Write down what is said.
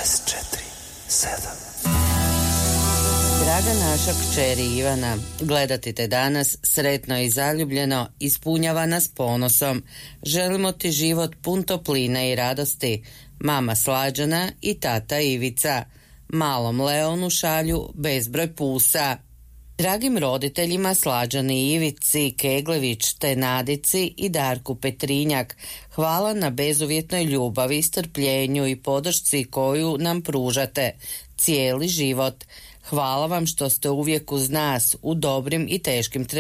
Draga naša kćeri Ivana, gledati te danas sretno i zaljubljeno ispunjava nas ponosom. Želimo ti život pun topline i radosti. Mama Slađana i tata Ivica. Malom Leonu šalju bezbroj pusa. Dragim roditeljima Slađani Ivici Keglević te Nadici i Darku Petrinjak, hvala na bezuvjetnoj ljubavi, strpljenju i podršci koju nam pružate cijeli život. Hvala vam što ste uvijek uz nas u dobrim i teškim trenucima.